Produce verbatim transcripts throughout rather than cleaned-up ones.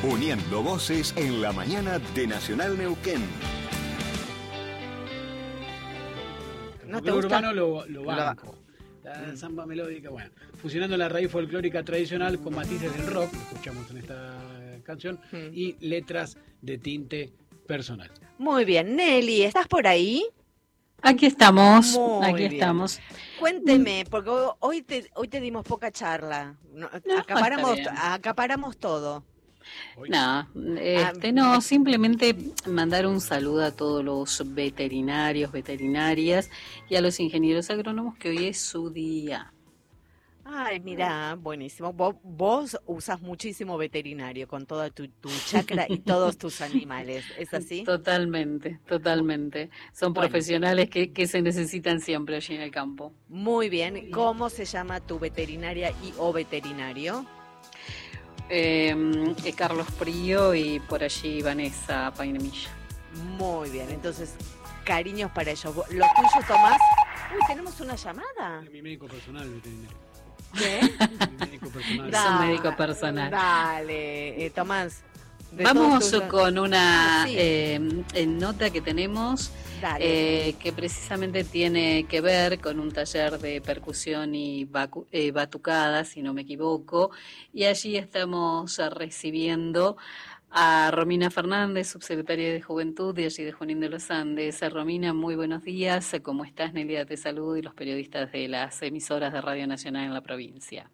Uniendo voces en la mañana de Nacional Neuquén. ¿No te gusta? Urbano lo, lo banco. La samba melódica, bueno, fusionando la raíz folclórica tradicional con matices del rock, lo escuchamos en esta canción, mm. y letras de tinte personal. Muy bien, Nelly, ¿estás por ahí? Aquí estamos, Muy aquí bien. estamos. Cuénteme, porque hoy te, hoy te dimos poca charla. No, no, acaparamos, acaparamos todo. No, este, no, simplemente mandar un saludo a todos los veterinarios, veterinarias y a los ingenieros agrónomos que hoy es su día. Ay, mira, buenísimo. Vos, vos usas muchísimo veterinario con toda tu, tu chacra y todos tus animales, ¿es así? Totalmente, totalmente. Son bueno. profesionales que, que se necesitan siempre allí en el campo. Muy bien. ¿Cómo se llama tu veterinaria y o veterinario? Eh, eh, Carlos Prío y por allí Vanessa Painemilla. Muy bien, entonces cariños para ellos. ¿Lo tuyo, Tomás? Uy, tenemos una llamada. Es mi médico personal, veterinario. ¿Qué? Mi médico personal. Da, es un médico personal. Dale, eh, Tomás. Vamos tus... con una ah, sí. eh, nota que tenemos eh, que precisamente tiene que ver con un taller de percusión y bacu- eh, batucada, si no me equivoco, y allí estamos recibiendo a Romina Fernández, subsecretaria de Juventud de allí de Junín de los Andes. Romina, muy buenos días. ¿Cómo estás? Nelia te saludo y los periodistas de las emisoras de Radio Nacional en la provincia.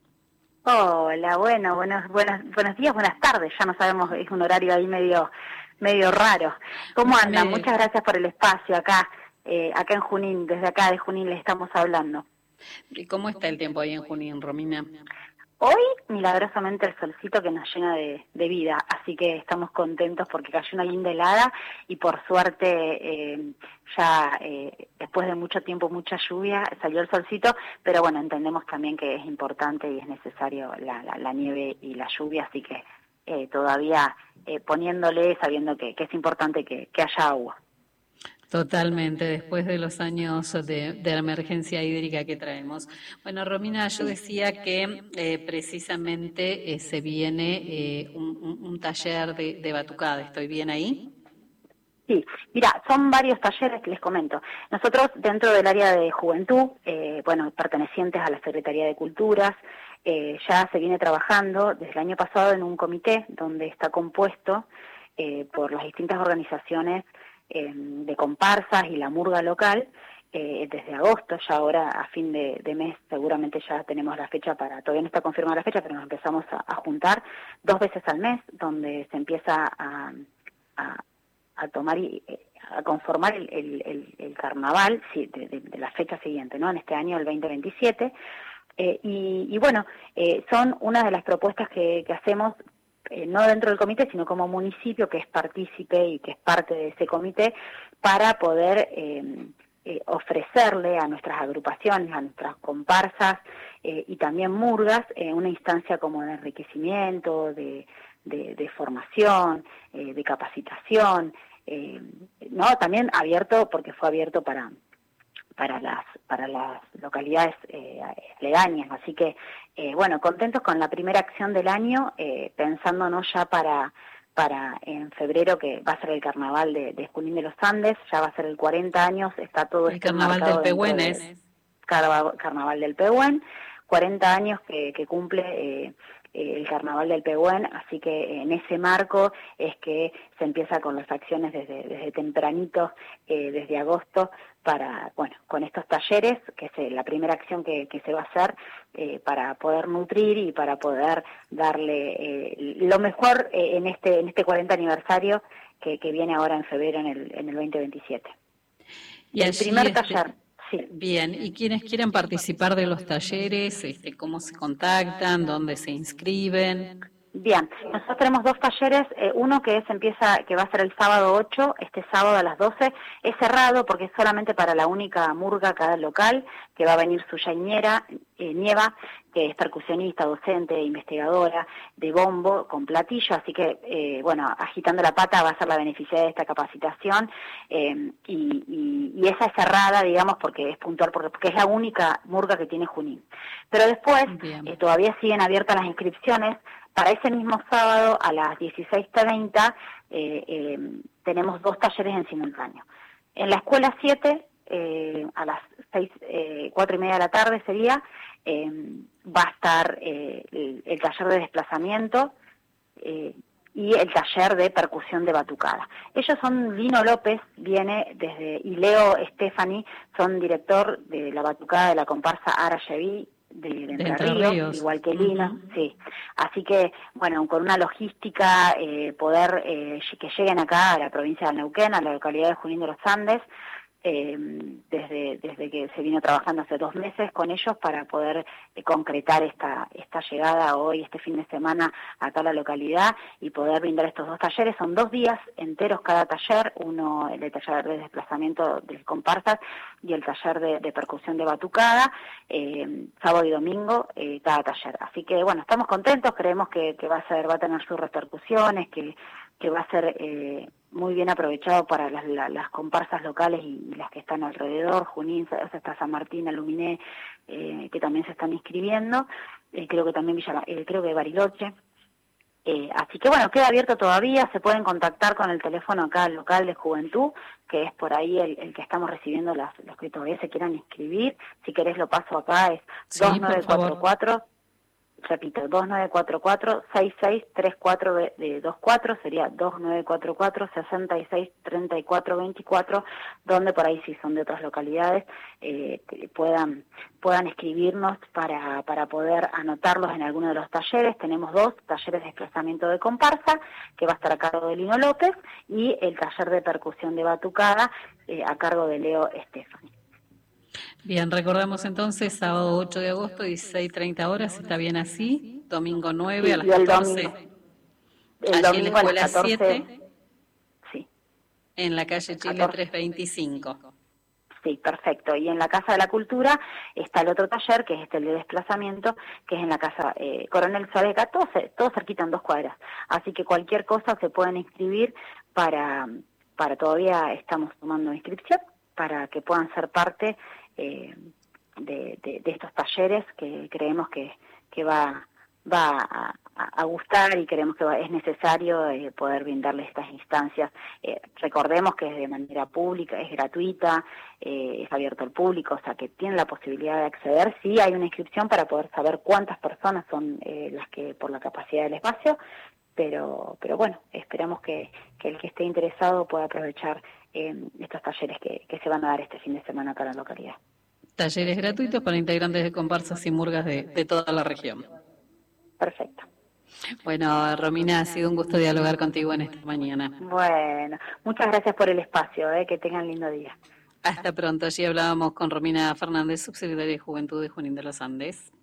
Hola, bueno, buenos, buenos, buenos días, buenas tardes, ya no sabemos, es un horario ahí medio medio raro. ¿Cómo andan? Me... Muchas gracias por el espacio acá, eh, acá en Junín, desde acá de Junín les estamos hablando. ¿Y cómo está el tiempo ahí en Junín, Romina? Hoy, milagrosamente, el solcito que nos llena de, de vida, así que estamos contentos porque cayó una linda helada y por suerte eh, ya eh, después de mucho tiempo, mucha lluvia, salió el solcito, pero bueno, entendemos también que es importante y es necesario la, la, la nieve y la lluvia, así que eh, todavía eh, poniéndole, sabiendo que, que es importante que, que haya agua. Totalmente, después de los años de, de la emergencia hídrica que traemos. Bueno, Romina, yo decía que eh, precisamente eh, se viene eh, un, un, un taller de, de batucada, ¿estoy bien ahí? Sí, mira, son varios talleres que les comento. Nosotros dentro del área de juventud, eh, bueno, pertenecientes a la Secretaría de Culturas, eh, ya se viene trabajando desde el año pasado en un comité donde está compuesto eh, por las distintas organizaciones Eh, de comparsas y la murga local eh, desde agosto, ya ahora a fin de, de mes seguramente ya tenemos la fecha para, todavía no está confirmada la fecha, pero nos empezamos a, a juntar dos veces al mes, donde se empieza a, a, a tomar y a conformar el, el, el, el carnaval sí, de, de, de la fecha siguiente, ¿no? En este año, el veinte veintisiete, eh, y, y bueno, eh, son una de las propuestas que, que hacemos Eh, no dentro del comité, sino como municipio que es partícipe y que es parte de ese comité, para poder eh, eh, ofrecerle a nuestras agrupaciones, a nuestras comparsas eh, y también murgas, eh, una instancia como de enriquecimiento, de, de, de formación, eh, de capacitación, eh, no, también abierto, porque fue abierto para para las para las localidades eh, aledañas, así que eh, bueno, contentos con la primera acción del año, eh, pensándonos ya para para en febrero, que va a ser el carnaval de, de Junín de los Andes, ya va a ser el cuarenta años, está todo el esto carnaval del Pehuen es carnaval, carnaval del Pehuen, cuarenta años que, que cumple eh, el carnaval del Pehuen, así que en ese marco es que se empieza con las acciones desde, desde tempranito, eh, desde agosto, para, bueno, con estos talleres, que es la primera acción que, que se va a hacer eh, para poder nutrir y para poder darle eh, lo mejor eh, en este en este cuarenta aniversario que, que viene ahora en febrero en el, en el veinte veintisiete. Y el primer este... taller... Sí. Bien, y quienes quieran participar de los talleres, este, ¿cómo se contactan? ¿Dónde se inscriben? Bien, nosotros tenemos dos talleres, eh, uno que es, empieza, que va a ser el sábado ocho, este sábado a las doce, es cerrado porque es solamente para la única murga cada local, que va a venir su yañera, eh, Nieva, que es percusionista, docente, investigadora, de bombo, con platillo, así que, eh, bueno, agitando la pata va a ser la beneficiaria de esta capacitación, eh, y, y, y esa es cerrada, digamos, porque es puntual, porque, porque es la única murga que tiene Junín. Pero después, eh, todavía siguen abiertas las inscripciones, Para ese mismo sábado, a las dieciséis treinta, eh, eh, tenemos dos talleres en simultáneo. En la Escuela siete, eh, a las seis, eh, cuatro y media de la tarde sería, eh, va a estar eh, el, el taller de desplazamiento, eh, y el taller de percusión de batucada. Ellos son, Lino López viene desde, y Leo Stefani son director de la batucada de la comparsa Arayeví de, de Entre, Entre Ríos, Ríos, igual que Lina, uh-huh. sí. Así que, bueno, con una logística, eh, poder eh, que lleguen acá a la provincia de Neuquén, a la localidad de Junín de los Andes, Eh, desde desde que se vino trabajando hace dos meses con ellos para poder eh, concretar esta esta llegada hoy, este fin de semana, acá a la localidad y poder brindar estos dos talleres. Son dos días enteros cada taller, uno el taller de desplazamiento de comparsas y el taller de, de percusión de batucada, eh, sábado y domingo eh, cada taller. Así que, bueno, estamos contentos, creemos que, que va a ser va a tener sus repercusiones, que que va a ser eh, muy bien aprovechado para las, las, las comparsas locales y, y las que están alrededor, Junín, o sea, está San Martín, Aluminé, eh, que también se están inscribiendo, eh, creo que también Villa, eh, creo que Bariloche. Eh, así que bueno, queda abierto todavía, se pueden contactar con el teléfono acá local de Juventud, que es por ahí el, el que estamos recibiendo las, los que todavía se quieran inscribir. Si querés lo paso acá, es sí, dos nueve cuatro cuatro, repito, dos nueve cuatro cuatro, seis seis tres cuatro veinticuatro, sería dos nueve cuatro cuatro, seis seis tres cuatro dos cuatro, donde por ahí si son de otras localidades eh, puedan puedan escribirnos para, para poder anotarlos en alguno de los talleres. Tenemos dos talleres de desplazamiento de comparsa, que va a estar a cargo de Lino López, y el taller de percusión de batucada eh, a cargo de Leo Stefani. Bien, recordamos entonces sábado ocho de agosto, dieciséis treinta horas, ¿está bien así? Domingo nueve sí, a las catorce. Domingo, el domingo en la Escuela a las catorce, siete, sí. En la calle Chile catorce. trescientos veinticinco. Sí, perfecto. Y en la Casa de la Cultura está el otro taller, que es este el de desplazamiento, que es en la Casa eh, Coronel Suareca, todo, todo cerquita en dos cuadras. Así que cualquier cosa se pueden inscribir para, para todavía estamos tomando inscripción, para que puedan ser parte eh, de, de, de estos talleres que creemos que, que va, va a, a gustar y creemos que va, es necesario eh, poder brindarles estas instancias. Eh, recordemos que es de manera pública, es gratuita, eh, es abierto al público, o sea que tienen la posibilidad de acceder. Sí hay una inscripción para poder saber cuántas personas son eh, las que por la capacidad del espacio, pero pero bueno, esperamos que, que el que esté interesado pueda aprovechar eh, estos talleres que, que se van a dar este fin de semana acá en la localidad. Talleres gratuitos para integrantes de comparsas y murgas de, de toda la región. Perfecto. Bueno, Romina, ha sido un gusto dialogar contigo en esta mañana. Bueno, muchas gracias por el espacio, eh, que tengan lindo día. Hasta pronto. Allí hablábamos con Romina Fernández, subsecretaria de Juventud de Junín de los Andes.